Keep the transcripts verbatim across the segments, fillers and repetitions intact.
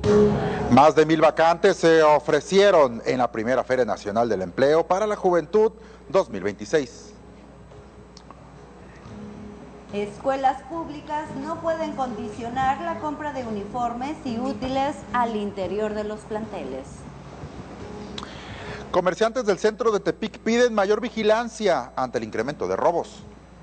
Más de mil vacantes se ofrecieron en la primera Feria Nacional del Empleo para la Juventud dos mil veintiséis. Escuelas públicas no pueden condicionar la compra de uniformes y útiles al interior de los planteles. Comerciantes del centro de Tepic piden mayor vigilancia ante el incremento de robos.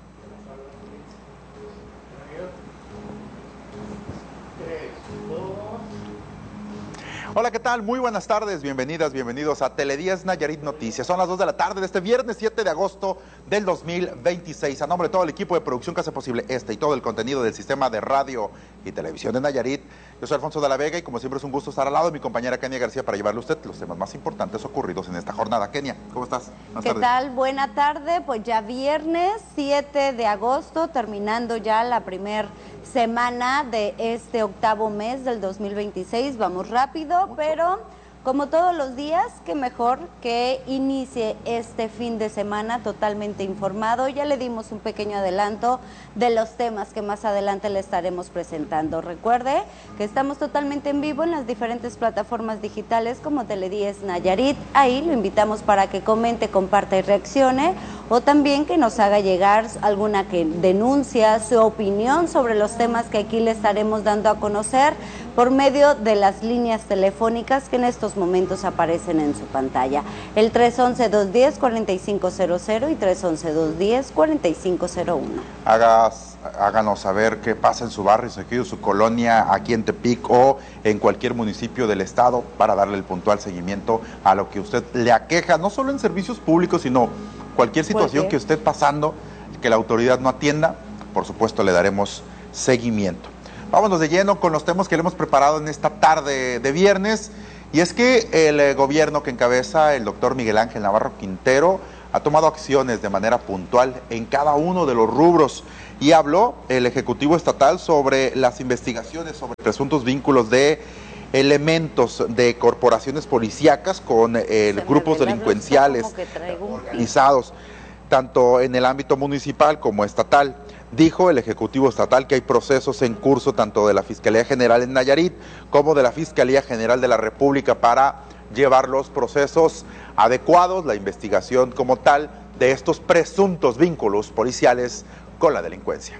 Hola, ¿qué tal? Muy buenas tardes, bienvenidas, bienvenidos a Tele diez Nayarit Noticias. Son las dos de la tarde de este viernes siete de agosto del dos mil veintiséis. A nombre de todo el equipo de producción que hace posible este y todo el contenido del sistema de radio y televisión de Nayarit, yo soy Alfonso de la Vega y como siempre es un gusto estar al lado de mi compañera Kenia García para llevarle a usted los temas más importantes ocurridos en esta jornada. Kenia, ¿cómo estás? Buenas ¿Qué tardes. tal? Buena tarde, pues ya viernes siete de agosto, terminando ya la primer semana de este octavo mes del dos mil veintiséis. Vamos rápido, Mucho. pero como todos los días, qué mejor que inicie este fin de semana totalmente informado. Ya le dimos un pequeño adelanto de los temas que más adelante le estaremos presentando. Recuerde que estamos totalmente en vivo en las diferentes plataformas digitales como Tele diez Nayarit. Ahí lo invitamos para que comente, comparta y reaccione, o también que nos haga llegar alguna que denuncia, su opinión sobre los temas que aquí le estaremos dando a conocer por medio de las líneas telefónicas que en estos momentos aparecen en su pantalla. El tres once, dos diez, cuarenta y cinco cero cero y tres once, dos diez, cuarenta y cinco cero uno. Hagas, háganos saber qué pasa en su barrio, en su colonia, aquí en Tepic o en cualquier municipio del estado para darle el puntual seguimiento a lo que usted le aqueja, no solo en servicios públicos, sino cualquier situación que esté pasando, que la autoridad no atienda, por supuesto le daremos seguimiento. Vámonos de lleno con los temas que le hemos preparado en esta tarde de viernes, y es que el eh, gobierno que encabeza el doctor Miguel Ángel Navarro Quintero ha tomado acciones de manera puntual en cada uno de los rubros, y habló el Ejecutivo Estatal sobre las investigaciones sobre presuntos vínculos de elementos de corporaciones policíacas con eh, grupos delincuenciales organizados, tanto en el ámbito municipal como estatal. Dijo el Ejecutivo Estatal que hay procesos en curso tanto de la Fiscalía General en Nayarit como de la Fiscalía General de la República para llevar los procesos adecuados, la investigación como tal de estos presuntos vínculos policiales con la delincuencia.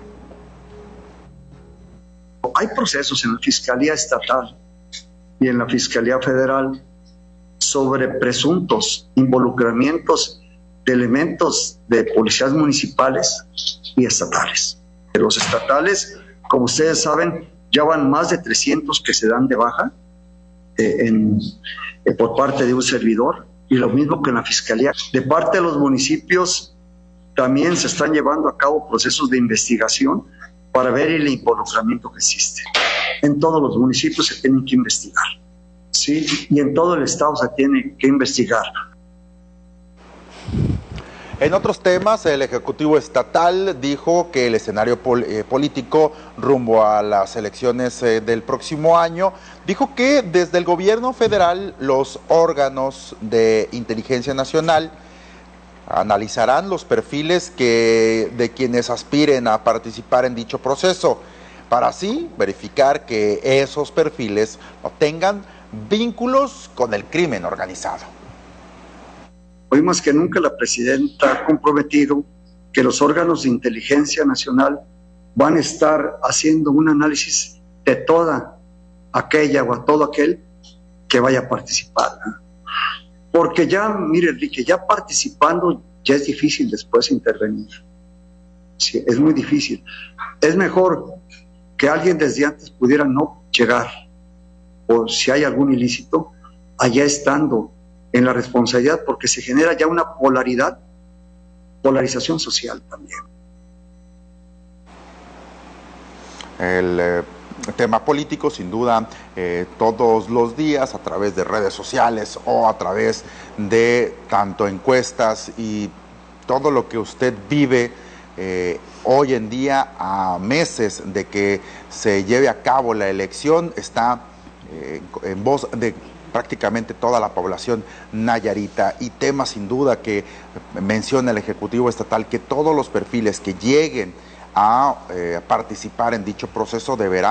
Hay procesos en la Fiscalía Estatal y en la Fiscalía Federal sobre presuntos involucramientos de elementos de policías municipales y estatales. Los estatales, como ustedes saben, ya van más de trescientos que se dan de baja eh, en, eh, por parte de un servidor, y lo mismo que en la Fiscalía. De parte de los municipios también se están llevando a cabo procesos de investigación para ver el involucramiento que existe. En todos los municipios se tienen que investigar, ¿sí? Y en todo el estado se tiene que investigar. En otros temas, el Ejecutivo Estatal dijo que el escenario pol eh, político rumbo a las elecciones eh, del próximo año, dijo que desde el gobierno federal los órganos de inteligencia nacional analizarán los perfiles que, de quienes aspiren a participar en dicho proceso, para así verificar que esos perfiles no tengan vínculos con el crimen organizado. Hoy más que nunca la presidenta ha comprometido que los órganos de inteligencia nacional van a estar haciendo un análisis de toda aquella o a todo aquel que vaya a participar, ¿no? Porque ya, mire Enrique, ya participando ya es difícil después intervenir. Sí, es muy difícil. Es mejor que alguien desde antes pudiera no llegar, o si hay algún ilícito, allá estando en la responsabilidad, porque se genera ya una polaridad, polarización social también. El eh, tema político, sin duda, eh, todos los días a través de redes sociales o a través de tanto encuestas y todo lo que usted vive eh, hoy en día a meses de que se lleve a cabo la elección, está eh, en voz de prácticamente toda la población nayarita, y tema sin duda que menciona el Ejecutivo Estatal, que todos los perfiles que lleguen a eh, participar en dicho proceso deberán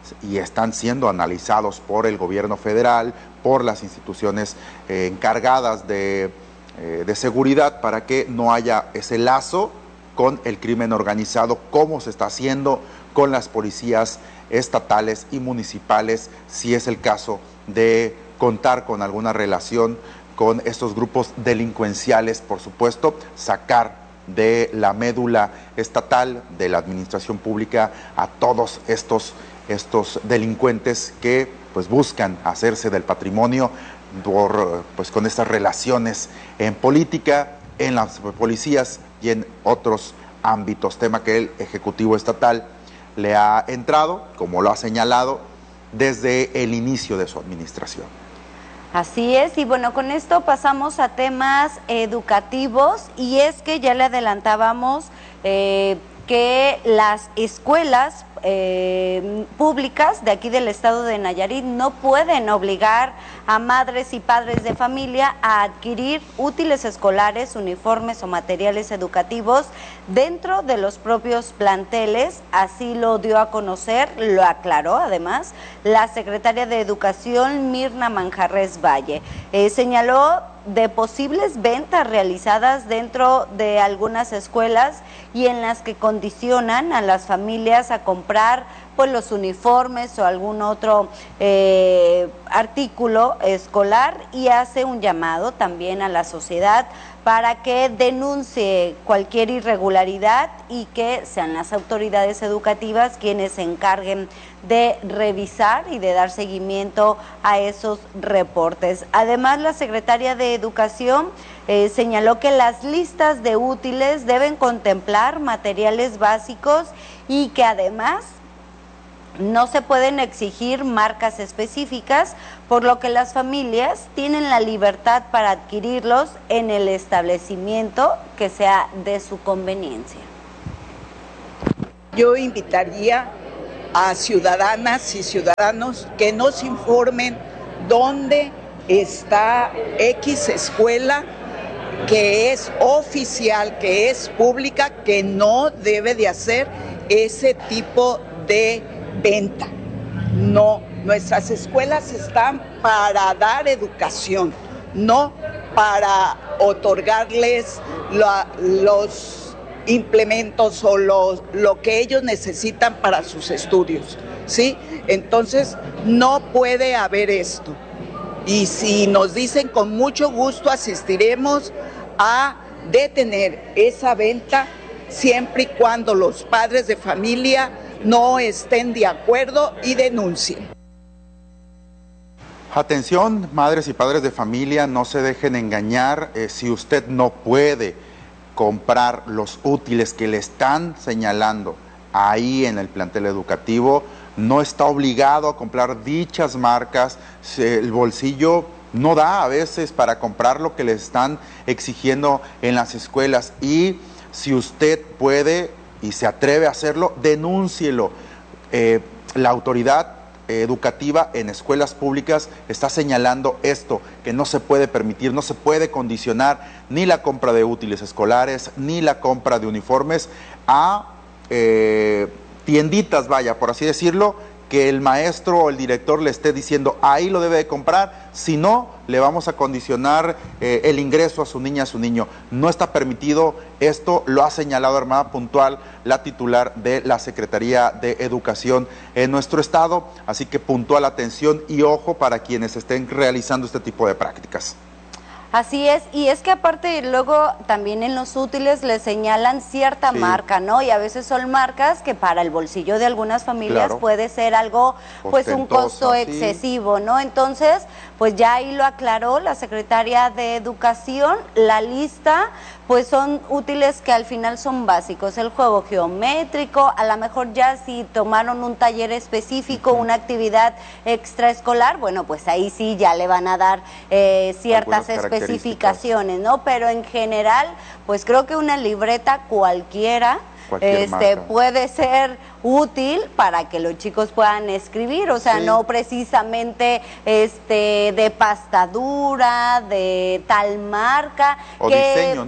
y están siendo analizados por el gobierno federal, por las instituciones eh, encargadas de, eh, de seguridad, para que no haya ese lazo con el crimen organizado, como se está haciendo con las policías estatales y municipales, si es el caso de contar con alguna relación con estos grupos delincuenciales. Por supuesto, sacar de la médula estatal, de la administración pública, a todos estos, estos delincuentes que pues buscan hacerse del patrimonio por, pues, con estas relaciones en política, en las policías y en otros ámbitos, tema que el Ejecutivo Estatal le ha entrado, como lo ha señalado, desde el inicio de su administración. Así es, y bueno, con esto pasamos a temas educativos, y es que ya le adelantábamos eh, que las escuelas eh, públicas de aquí del estado de Nayarit no pueden obligar a madres y padres de familia a adquirir útiles escolares, uniformes o materiales educativos dentro de los propios planteles. Así lo dio a conocer, lo aclaró además la secretaria de Educación, Mirna Manjarres Valle. Eh, señaló de posibles ventas realizadas dentro de algunas escuelas y en las que condicionan a las familias a comprar pues los uniformes o algún otro eh, artículo escolar, y hace un llamado también a la sociedad para que denuncie cualquier irregularidad y que sean las autoridades educativas quienes se encarguen de revisar y de dar seguimiento a esos reportes. Además, la secretaria de Educación eh, señaló que las listas de útiles deben contemplar materiales básicos y que además no se pueden exigir marcas específicas, por lo que las familias tienen la libertad para adquirirlos en el establecimiento que sea de su conveniencia. Yo invitaría a ciudadanas y ciudadanos que nos informen dónde está X escuela que es oficial, que es pública, que no debe de hacer ese tipo de venta. No, nuestras escuelas están para dar educación, no para otorgarles la, los implementos o los, lo que ellos necesitan para sus estudios, ¿sí? Entonces, no puede haber esto. Y si nos dicen, con mucho gusto asistiremos a detener esa venta, siempre y cuando los padres de familia no estén de acuerdo y denuncien. Atención, madres y padres de familia, no se dejen engañar. Eh, si usted no puede comprar los útiles que le están señalando ahí en el plantel educativo, no está obligado a comprar dichas marcas. El bolsillo no da a veces para comprar lo que le están exigiendo en las escuelas, y si usted puede y se atreve a hacerlo, denúncielo. Eh, la autoridad educativa en escuelas públicas está señalando esto, que no se puede permitir, no se puede condicionar ni la compra de útiles escolares, ni la compra de uniformes a eh, tienditas, vaya, por así decirlo, que el maestro o el director le esté diciendo ahí lo debe de comprar, si no, le vamos a condicionar eh, el ingreso a su niña, a su niño. No está permitido esto, lo ha señalado de manera puntual la titular de la Secretaría de Educación en nuestro estado, así que puntual atención y ojo para quienes estén realizando este tipo de prácticas. Así es, y es que aparte luego también en los útiles le señalan cierta sí. marca, ¿no? Y a veces son marcas que para el bolsillo de algunas familias claro. puede ser algo, pues un costo sí. excesivo, ¿no? Entonces, pues ya ahí lo aclaró la secretaria de Educación, la lista, pues son útiles que al final son básicos, el juego geométrico, a lo mejor ya si tomaron un taller específico, una actividad extraescolar, bueno, pues ahí sí ya le van a dar eh, ciertas especificaciones, ¿no? Pero en general, pues creo que una libreta cualquiera este puede ser útil para que los chicos puedan escribir, o sea, sí. no precisamente este de pasta dura, de tal marca. O que, diseño, ¿no?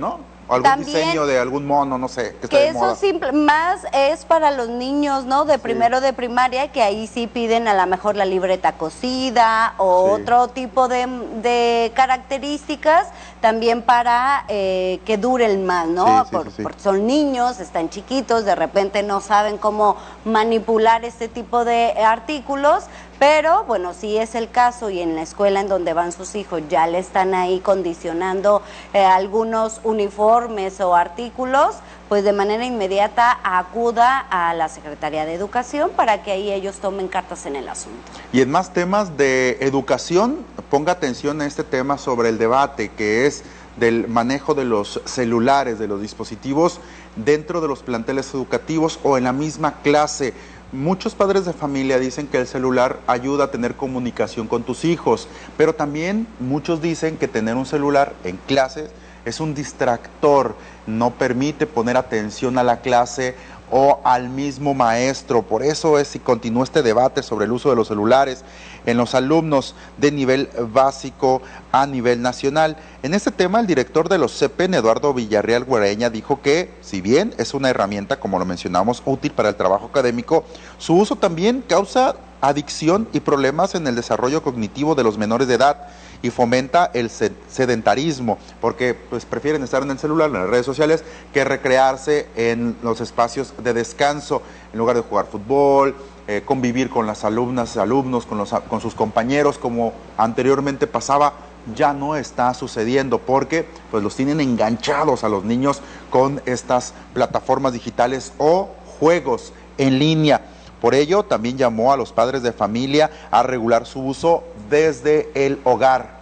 O algún También, diseño de algún mono, no sé, que está que de eso moda. simple, más es para los niños, ¿no? De primero de primaria, que ahí sí piden a lo mejor la libreta cosida o Sí. otro tipo de, de características, también para eh, que duren más, ¿no? Sí, sí, Por- sí, sí. Porque son niños, están chiquitos, de repente no saben cómo manipular este tipo de artículos, pero bueno, si es el caso y en la escuela en donde van sus hijos ya le están ahí condicionando eh, algunos uniformes o artículos, pues de manera inmediata acuda a la Secretaría de Educación para que ahí ellos tomen cartas en el asunto. Y en más temas de educación, ponga atención a este tema sobre el debate que es del manejo de los celulares, de los dispositivos dentro de los planteles educativos o en la misma clase. Muchos padres de familia dicen que el celular ayuda a tener comunicación con tus hijos, pero también muchos dicen que tener un celular en clases es un distractor, no permite poner atención a la clase o al mismo maestro. Por eso es y continúa este debate sobre el uso de los celulares en los alumnos de nivel básico a nivel nacional. En este tema, el director de los C E P E N, Eduardo Villarreal Guareña, dijo que, si bien es una herramienta, como lo mencionamos, útil para el trabajo académico, su uso también causa adicción y problemas en el desarrollo cognitivo de los menores de edad y fomenta el sedentarismo, porque pues prefieren estar en el celular, en las redes sociales, que recrearse en los espacios de descanso, en lugar de jugar fútbol, eh, convivir con las alumnas, alumnos, con, los, con sus compañeros, como anteriormente pasaba. Ya no está sucediendo porque pues los tienen enganchados a los niños con estas plataformas digitales o juegos en línea. Por ello, también llamó a los padres de familia a regular su uso desde el hogar.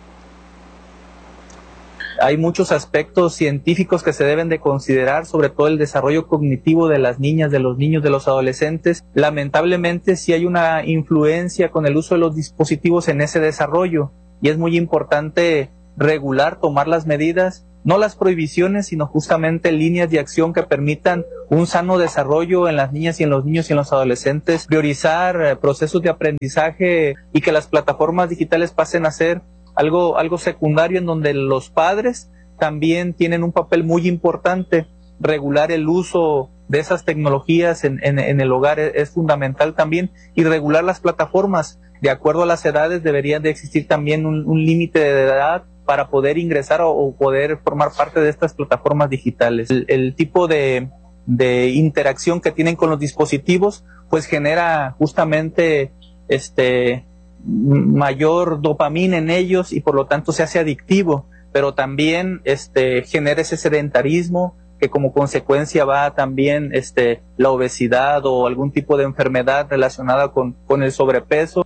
Hay muchos aspectos científicos que se deben de considerar, sobre todo el desarrollo cognitivo de las niñas, de los niños, de los adolescentes. Lamentablemente, sí hay una influencia con el uso de los dispositivos en ese desarrollo y es muy importante regular, tomar las medidas, no las prohibiciones, sino justamente líneas de acción que permitan un sano desarrollo en las niñas y en los niños y en los adolescentes, priorizar eh, procesos de aprendizaje y que las plataformas digitales pasen a ser algo, algo secundario en donde los padres también tienen un papel muy importante. Regular el uso de esas tecnologías en, en, en el hogar es, es fundamental también, y regular las plataformas. De acuerdo a las edades debería de existir también un, un límite de edad para poder ingresar o, o poder formar parte de estas plataformas digitales. El, el tipo de, de interacción que tienen con los dispositivos pues genera justamente este mayor dopamina en ellos y por lo tanto se hace adictivo, pero también este genera ese sedentarismo que como consecuencia va también este la obesidad o algún tipo de enfermedad relacionada con, con el sobrepeso.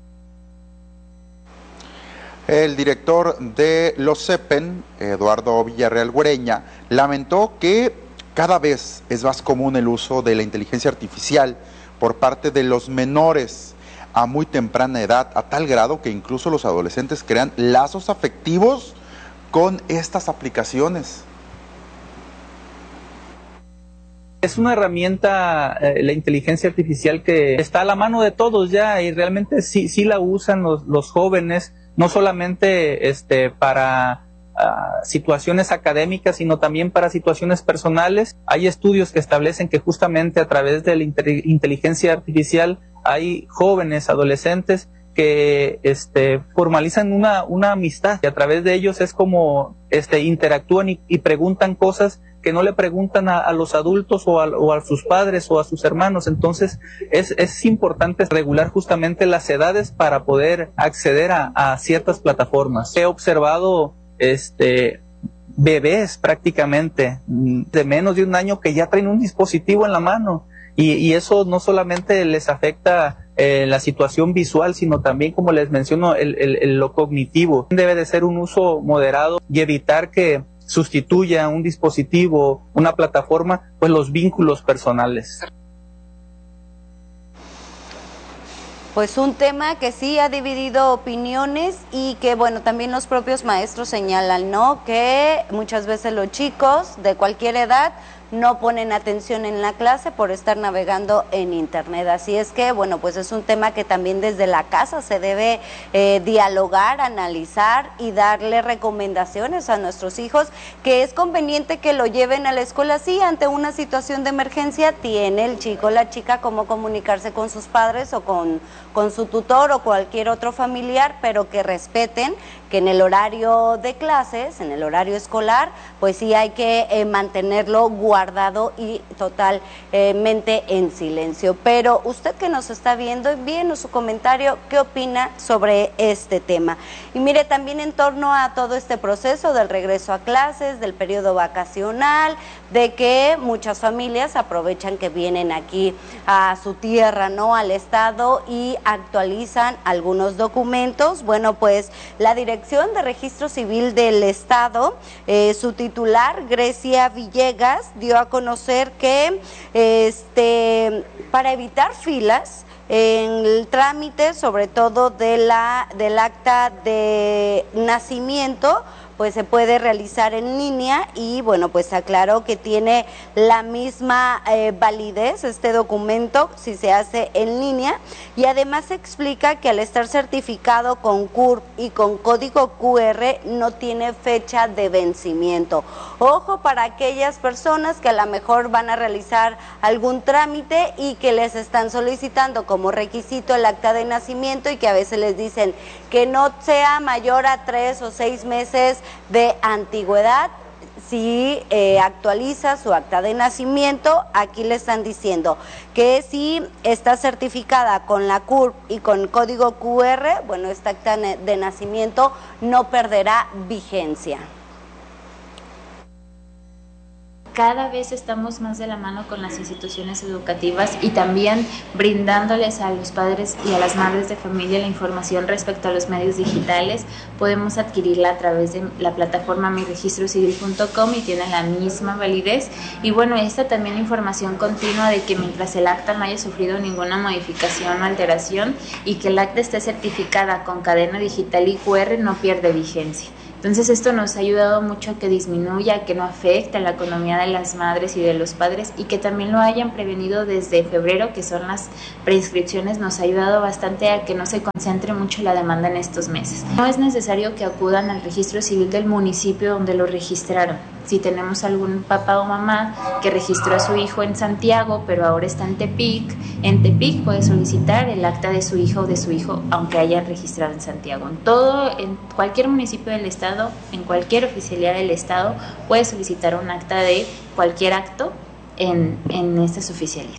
El director de los C E P E N, Eduardo Villarreal Guareña, lamentó que cada vez es más común el uso de la inteligencia artificial por parte de los menores a muy temprana edad, a tal grado que incluso los adolescentes crean lazos afectivos con estas aplicaciones. Es una herramienta, eh, la inteligencia artificial, que está a la mano de todos ya y realmente sí, sí la usan los, los jóvenes, no solamente este, para uh, situaciones académicas, sino también para situaciones personales. Hay estudios que establecen que justamente a través de la inteligencia artificial hay jóvenes, adolescentes que este, formalizan una, una amistad y a través de ellos es como este, interactúan y, y preguntan cosas que no le preguntan a, a los adultos o a, o a sus padres o a sus hermanos. Entonces es, es importante regular justamente las edades para poder acceder a, a ciertas plataformas. He observado este, bebés prácticamente de menos de un año que ya traen un dispositivo en la mano y, y eso no solamente les afecta eh, la situación visual, sino también, como les menciono, el, el, el, lo cognitivo. Debe de ser un uso moderado y evitar que sustituya un dispositivo, una plataforma, pues los vínculos personales. Pues un tema que sí ha dividido opiniones y que, bueno, también los propios maestros señalan, ¿no? Que muchas veces los chicos de cualquier edad no ponen atención en la clase por estar navegando en internet. Así es que, bueno, pues es un tema que también desde la casa se debe eh, dialogar, analizar y darle recomendaciones a nuestros hijos, que es conveniente que lo lleven a la escuela. Sí, ante una situación de emergencia tiene el chico o la chica cómo comunicarse con sus padres o con, con su tutor o cualquier otro familiar, pero que respeten que en el horario de clases, en el horario escolar, pues sí hay que eh, mantenerlo guardado y totalmente en silencio. Pero usted que nos está viendo, envíenos su comentario, ¿qué opina sobre este tema? Y mire, también en torno a todo este proceso del regreso a clases, del periodo vacacional, de que muchas familias aprovechan que vienen aquí a su tierra, ¿no?, al estado, y actualizan algunos documentos. Bueno, pues la Dirección de Registro Civil del Estado, eh, su titular, Grecia Villegas, dio a conocer que este para evitar filas en el trámite, sobre todo de la del acta de nacimiento, pues se puede realizar en línea, y bueno, pues aclaró que tiene la misma eh, validez este documento si se hace en línea, y además explica que al estar certificado con C U R P y con código Q R no tiene fecha de vencimiento. Ojo para aquellas personas que a lo mejor van a realizar algún trámite y que les están solicitando como requisito el acta de nacimiento, y que a veces les dicen que no sea mayor a tres o seis meses de antigüedad. Si eh, actualiza su acta de nacimiento, aquí le están diciendo que si está certificada con la C U R P y con código Q R, bueno, esta acta de nacimiento no perderá vigencia. Cada vez estamos más de la mano con las instituciones educativas y también brindándoles a los padres y a las madres de familia la información respecto a los medios digitales. Podemos adquirirla a través de la plataforma mi registro civil punto com y tiene la misma validez. Y bueno, esta también información continua de que mientras el acta no haya sufrido ninguna modificación o alteración y que el acta esté certificada con cadena digital y Q R, no pierde vigencia. Entonces esto nos ha ayudado mucho a que disminuya, que no afecte a la economía de las madres y de los padres, y que también lo hayan prevenido desde febrero, que son las preinscripciones, nos ha ayudado bastante a que no se concentre mucho la demanda en estos meses. No es necesario que acudan al registro civil del municipio donde lo registraron. Si tenemos algún papá o mamá que registró a su hijo en Santiago, pero ahora está en Tepic, en Tepic puede solicitar el acta de su hijo o de su hijo, aunque hayan registrado en Santiago. En todo, en cualquier municipio del estado, en cualquier oficialía del estado, puede solicitar un acta de cualquier acto en, en estas oficialías.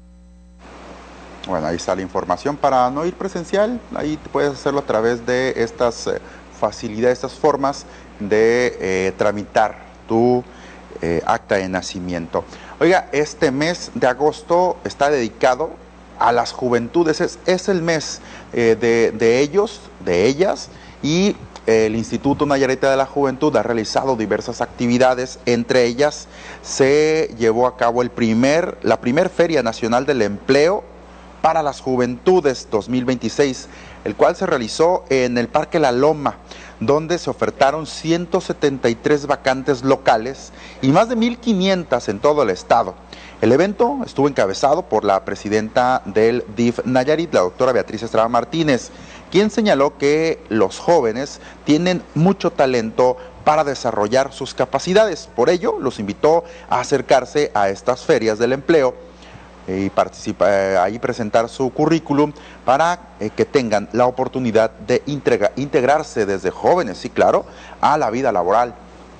Bueno, ahí está la información para no ir presencial. Ahí puedes hacerlo a través de estas eh, facilidades, estas formas de eh, tramitar tu eh, acta de nacimiento. Oiga, este mes de agosto está dedicado a las juventudes, es, es el mes eh, de, de ellos, de ellas, y eh, el Instituto Nayarita de la Juventud ha realizado diversas actividades. Entre ellas se llevó a cabo el primer, la primer Feria Nacional del Empleo para las Juventudes dos mil veintiséis, el cual se realizó en el Parque La Loma, donde se ofertaron ciento setenta y tres vacantes locales y más de mil quinientas en todo el estado. El evento estuvo encabezado por la presidenta del D I F Nayarit, la doctora Beatriz Estrada Martínez, quien señaló que los jóvenes tienen mucho talento para desarrollar sus capacidades. Por ello, los invitó a acercarse a estas ferias del empleo y participa, eh, ahí presentar su currículum para eh, que tengan la oportunidad de integra, integrarse desde jóvenes, sí, claro, a la vida laboral.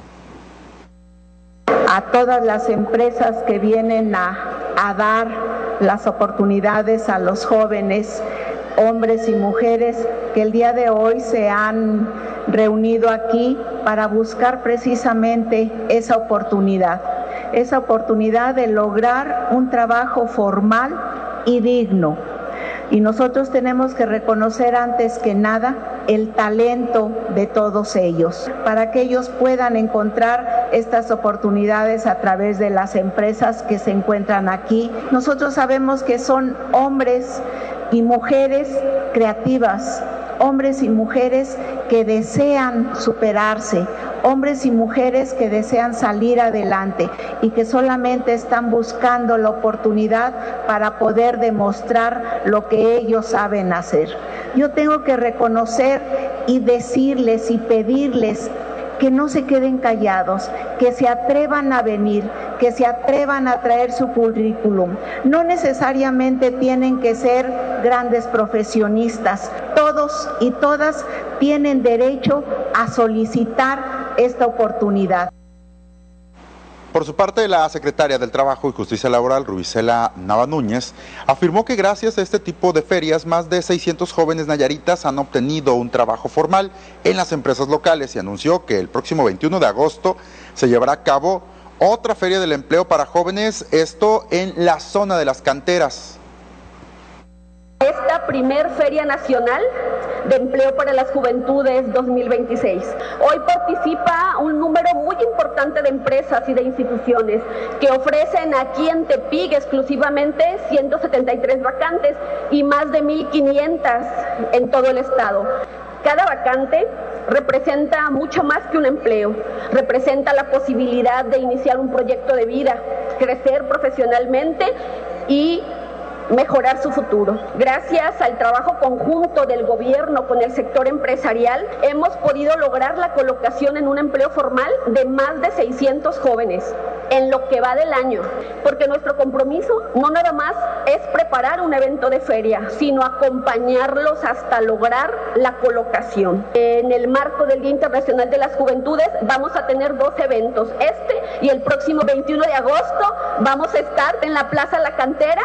A todas las empresas que vienen a, a dar las oportunidades a los jóvenes, hombres y mujeres, que el día de hoy se han reunido aquí para buscar precisamente esa oportunidad. esa oportunidad de lograr un trabajo formal y digno. Y nosotros tenemos que reconocer antes que nada el talento de todos ellos, para que ellos puedan encontrar estas oportunidades a través de las empresas que se encuentran aquí. Nosotros sabemos que son hombres y mujeres creativas, hombres y mujeres que desean superarse, hombres y mujeres que desean salir adelante y que solamente están buscando la oportunidad para poder demostrar lo que ellos saben hacer. Yo tengo que reconocer y decirles y pedirles que no se queden callados, que se atrevan a venir, que se atrevan a traer su currículum. No necesariamente tienen que ser grandes profesionistas. Todos y todas tienen derecho a solicitar esta oportunidad. Por su parte, la secretaria del Trabajo y Justicia Laboral, Rubicela Nava Núñez, afirmó que gracias a este tipo de ferias, más de seiscientos jóvenes nayaritas han obtenido un trabajo formal en las empresas locales y anunció que el próximo veintiuno de agosto se llevará a cabo otra feria del empleo para jóvenes, esto en la zona de las canteras. Esta primer Feria Nacional de Empleo para las Juventudes dos mil veintiséis. Hoy participa un número muy importante de empresas y de instituciones que ofrecen aquí en Tepic exclusivamente ciento setenta y tres vacantes y más de mil quinientas en todo el estado. Cada vacante representa mucho más que un empleo, representa la posibilidad de iniciar un proyecto de vida, crecer profesionalmente y mejorar su futuro. Gracias al trabajo conjunto del gobierno con el sector empresarial, hemos podido lograr la colocación en un empleo formal de más de seiscientos jóvenes en lo que va del año, porque nuestro compromiso no nada más es preparar un evento de feria, sino acompañarlos hasta lograr la colocación. En el marco del Día Internacional de las Juventudes vamos a tener dos eventos, este y el próximo veintiuno de agosto vamos a estar en la Plaza La Cantera.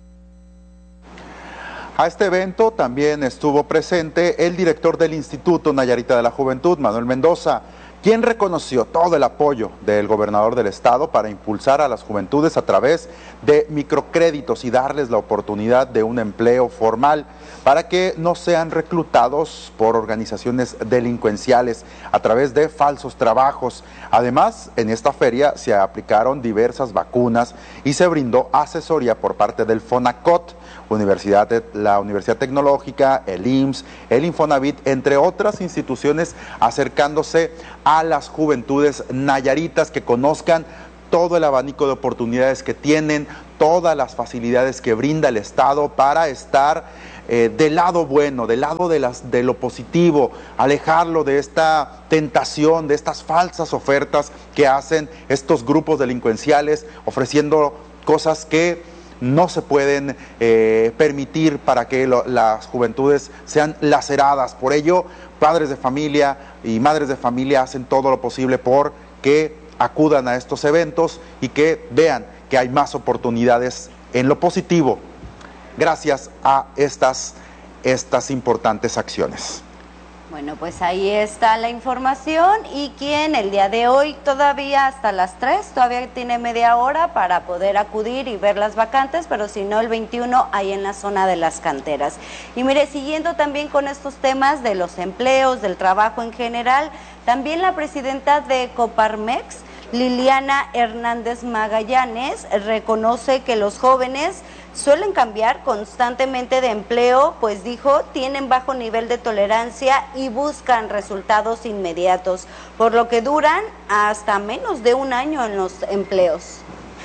A este evento también estuvo presente el director del Instituto Nayarita de la Juventud, Manuel Mendoza, quien reconoció todo el apoyo del gobernador del estado para impulsar a las juventudes a través de microcréditos y darles la oportunidad de un empleo formal para que no sean reclutados por organizaciones delincuenciales a través de falsos trabajos. Además, en esta feria se aplicaron diversas vacunas y se brindó asesoría por parte del FONACOT, Universidad de, la Universidad Tecnológica, el I M S S, el Infonavit, entre otras instituciones, acercándose a las juventudes nayaritas que conozcan todo el abanico de oportunidades que tienen, todas las facilidades que brinda el Estado para estar eh, del lado bueno, del lado de, las, de lo positivo, alejarlo de esta tentación, de estas falsas ofertas que hacen estos grupos delincuenciales, ofreciendo cosas que no se pueden eh, permitir para que lo, las juventudes sean laceradas. Por ello, padres de familia y madres de familia hacen todo lo posible por que acudan a estos eventos y que vean que hay más oportunidades en lo positivo gracias a estas, estas importantes acciones. Bueno, pues ahí está la información y quien el día de hoy todavía hasta las tres, todavía tiene media hora para poder acudir y ver las vacantes, pero si no el veintiuno ahí en la zona de las canteras. Y mire, siguiendo también con estos temas de los empleos, del trabajo en general, también la presidenta de Coparmex, Liliana Hernández Magallanes, reconoce que los jóvenes suelen cambiar constantemente de empleo, pues dijo, tienen bajo nivel de tolerancia y buscan resultados inmediatos, por lo que duran hasta menos de un año en los empleos.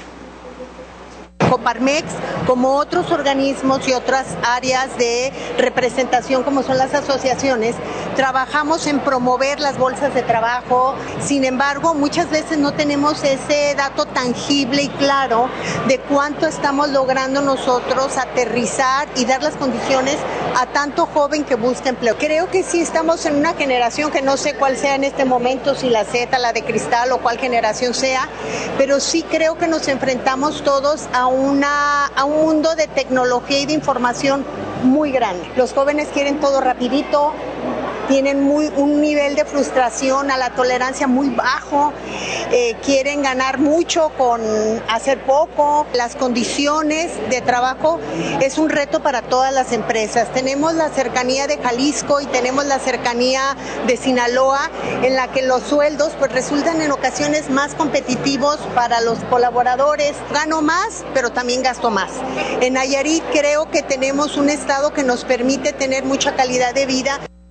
Coparmex, como otros organismos y otras áreas de representación como son las asociaciones, trabajamos en promover las bolsas de trabajo. Sin embargo, muchas veces no tenemos ese dato tangible y claro de cuánto estamos logrando nosotros aterrizar y dar las condiciones a tanto joven que busca empleo. Creo que sí estamos en una generación que no sé cuál sea en este momento, si la Z, la de cristal o cuál generación sea, pero sí creo que nos enfrentamos todos a un Una, a un mundo de tecnología y de información muy grande. Los jóvenes quieren todo rapidito, tienen muy, un nivel de frustración a la tolerancia muy bajo, eh, quieren ganar mucho con hacer poco. Las condiciones de trabajo es un reto para todas las empresas. Tenemos la cercanía de Jalisco y tenemos la cercanía de Sinaloa, en la que los sueldos pues resultan en ocasiones más competitivos para los colaboradores. Gano más, pero también gasto más. En Nayarit creo que tenemos un estado que nos permite tener mucha calidad de vida.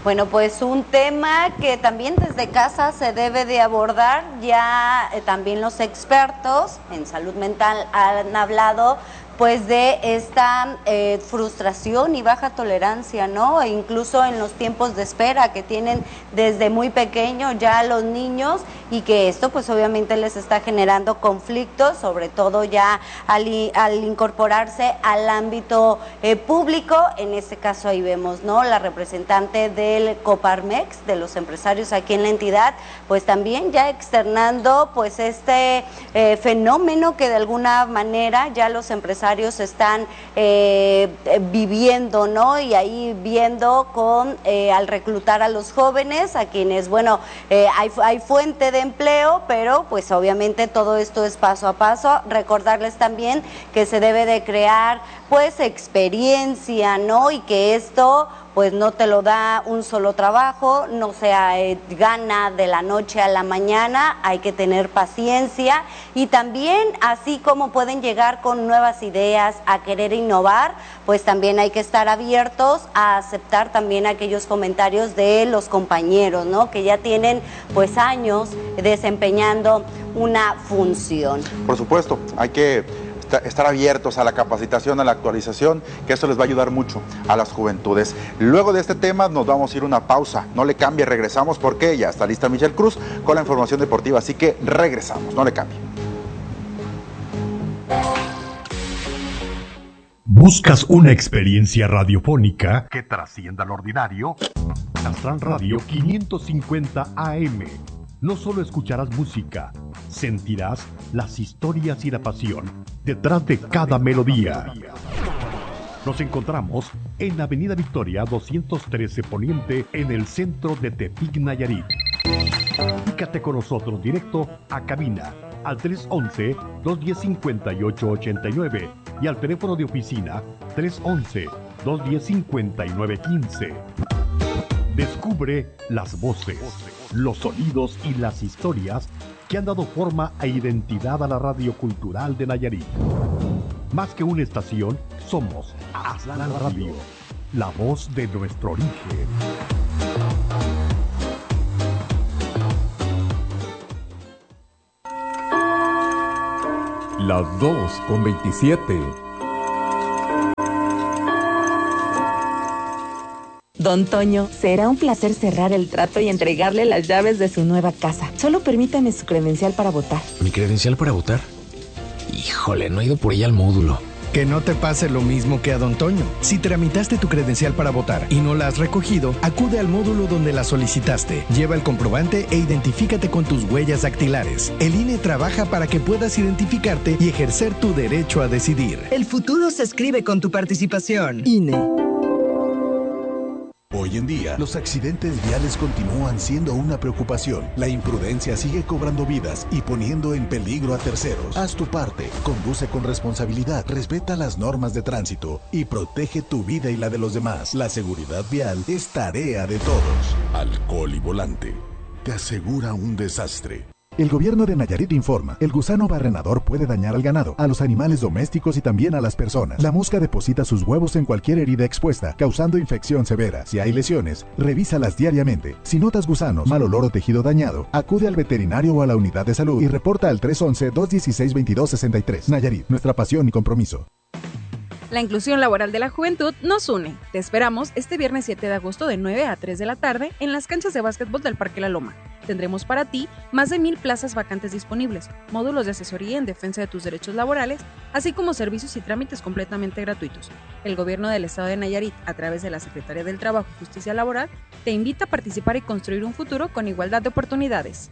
Bueno, pues un tema que también desde casa se debe de abordar, ya eh, también los expertos en salud mental han hablado pues de esta eh, frustración y baja tolerancia, ¿no? E incluso en los tiempos de espera que tienen desde muy pequeños ya los niños, y que esto pues obviamente les está generando conflictos, sobre todo ya al, al incorporarse al ámbito eh, público. En este caso ahí vemos, ¿no?, la representante del Coparmex, de los empresarios aquí en la entidad, pues también ya externando pues este eh, fenómeno que de alguna manera ya los empresarios están eh, viviendo, ¿no? Y ahí viendo con eh, al reclutar a los jóvenes, a quienes, bueno, eh, hay, hay fuente de empleo, pero pues obviamente todo esto es paso a paso. Recordarles también que se debe de crear pues experiencia, ¿no? Y que esto pues no te lo da un solo trabajo, no se eh, gana de la noche a la mañana, hay que tener paciencia, y también así como pueden llegar con nuevas ideas a querer innovar, pues también hay que estar abiertos a aceptar también aquellos comentarios de los compañeros, ¿no?, que ya tienen pues años desempeñando una función. Por supuesto, hay que estar abiertos a la capacitación, a la actualización, que eso les va a ayudar mucho a las juventudes. Luego de este tema nos vamos a ir a una pausa, no le cambie, regresamos porque ya está lista Michelle Cruz con la información deportiva, así que regresamos, no le cambie. ¿Buscas una experiencia radiofónica que trascienda lo ordinario? Astral Radio quinientos cincuenta A M. No solo escucharás música, sentirás las historias y la pasión detrás de cada melodía. Nos encontramos en Avenida Victoria doscientos trece Poniente, en el centro de Tepic, Nayarit. Comunícate con nosotros directo a cabina al tres once, dos diez, cincuenta y ocho ochenta y nueve y al teléfono de oficina tres once, dos diez, cincuenta y nueve quince. Descubre las voces, los sonidos y las historias que han dado forma e identidad a la radio cultural de Nayarit. Más que una estación, somos Astral Radio, la voz de nuestro origen. Las dos con veintisiete. Don Toño, será un placer cerrar el trato y entregarle las llaves de su nueva casa. Solo permítame su credencial para votar. ¿Mi credencial para votar? Híjole, no he ido por ella al módulo. Que no te pase lo mismo que a Don Toño. Si tramitaste tu credencial para votar y no la has recogido, acude al módulo donde la solicitaste. Lleva el comprobante e identifícate con tus huellas dactilares. El I N E trabaja para que puedas identificarte y ejercer tu derecho a decidir. El futuro se escribe con tu participación. I N E. Hoy en día, los accidentes viales continúan siendo una preocupación. La imprudencia sigue cobrando vidas y poniendo en peligro a terceros. Haz tu parte, conduce con responsabilidad, respeta las normas de tránsito y protege tu vida y la de los demás. La seguridad vial es tarea de todos. Alcohol y volante te asegura un desastre. El gobierno de Nayarit informa, el gusano barrenador puede dañar al ganado, a los animales domésticos y también a las personas. La mosca deposita sus huevos en cualquier herida expuesta, causando infección severa. Si hay lesiones, revísalas diariamente. Si notas gusanos, mal olor o tejido dañado, acude al veterinario o a la unidad de salud y reporta al tres once, dos dieciséis, veintidós sesenta y tres. Nayarit, nuestra pasión y compromiso. La inclusión laboral de la juventud nos une. Te esperamos este viernes siete de agosto de nueve a tres de la tarde en las canchas de básquetbol del Parque La Loma. Tendremos para ti más de mil plazas vacantes disponibles, módulos de asesoría en defensa de tus derechos laborales, así como servicios y trámites completamente gratuitos. El gobierno del estado de Nayarit, a través de la Secretaría del Trabajo y Justicia Laboral, te invita a participar y construir un futuro con igualdad de oportunidades.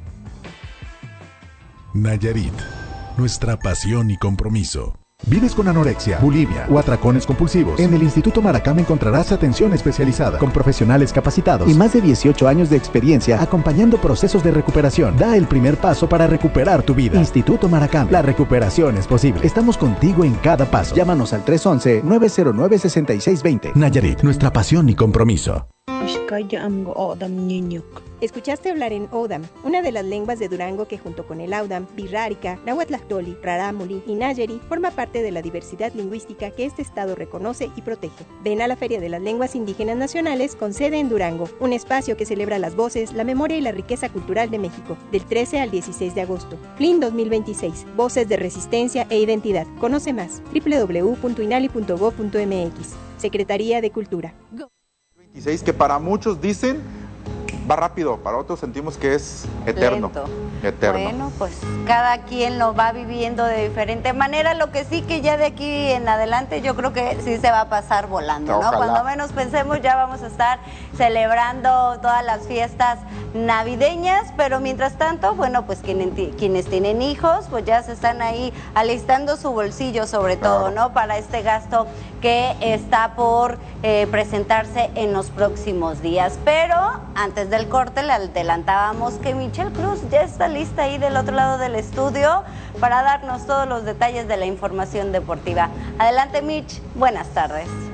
Nayarit, nuestra pasión y compromiso. ¿Vives con anorexia, bulimia o atracones compulsivos? En el Instituto Maracam encontrarás atención especializada con profesionales capacitados y más de dieciocho años de experiencia acompañando procesos de recuperación. Da el primer paso para recuperar tu vida. Instituto Maracam, la recuperación es posible. Estamos contigo en cada paso. Llámanos al tres once, nueve cero nueve, seis seis dos cero. Nayarit, nuestra pasión y compromiso. Escuchaste hablar en Odam, una de las lenguas de Durango que junto con el Audam, Birrárica, Nahuatlactoli, Rarámuri y Nayeri forma parte de la diversidad lingüística que este estado reconoce y protege. Ven a la Feria de las Lenguas Indígenas Nacionales con sede en Durango, un espacio que celebra las voces, la memoria y la riqueza cultural de México, del trece al dieciséis de agosto. F L I N dos mil veintiséis, Voces de Resistencia e Identidad. Conoce más, doble u doble u doble u punto inali punto gob punto eme equis. Secretaría de Cultura. veintiséis que para muchos dicen va rápido, para otros sentimos que es eterno. Lento. Eterno. Bueno, pues cada quien lo va viviendo de diferente manera. Lo que sí que ya de aquí en adelante yo creo que sí se va a pasar volando, ¿no? Ojalá. Cuando menos pensemos ya vamos a estar celebrando todas las fiestas navideñas, pero mientras tanto, bueno, pues quienes, quienes tienen hijos, pues ya se están ahí alistando su bolsillo sobre todo, claro, ¿no? Para este gasto que está por eh, presentarse en los próximos días. Pero antes del corte le adelantábamos que Michelle Cruz ya está lista ahí del otro lado del estudio para darnos todos los detalles de la información deportiva. Adelante, Mitch, buenas tardes.